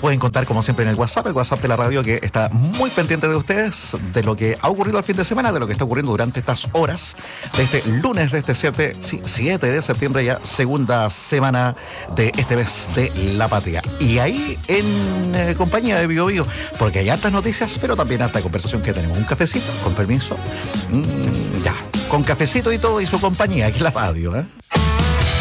pueden contar como siempre en el WhatsApp de la radio, que está muy pendiente de ustedes, de lo que ha ocurrido al fin de semana, de lo que está ocurriendo durante estas horas de este lunes, de este 7 de septiembre, ya segunda semana de este mes de la patria. Y ahí en compañía de Bio Bio, porque hay hartas noticias, pero también harta conversación que tenemos. Un cafecito, con permiso. Ya, con cafecito y todo y su compañía aquí en la radio, ¿eh?